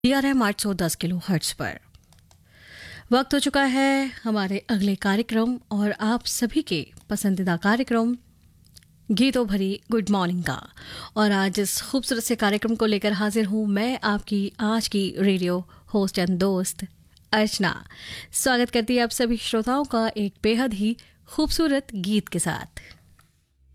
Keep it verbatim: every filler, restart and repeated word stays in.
D R M आठ सौ दस किलो हर्ट्ज पर। वक्त हो चुका है हमारे अगले कार्यक्रम और आप सभी के पसंदीदा कार्यक्रम गीतों भरी गुड मॉर्निंग का। और आज इस खूबसूरत से कार्यक्रम को लेकर हाजिर हूँ मैं, आपकी आज की रेडियो होस्ट एंड दोस्त अर्चना। स्वागत करती है आप सभी श्रोताओं का एक बेहद ही खूबसूरत गीत के साथ।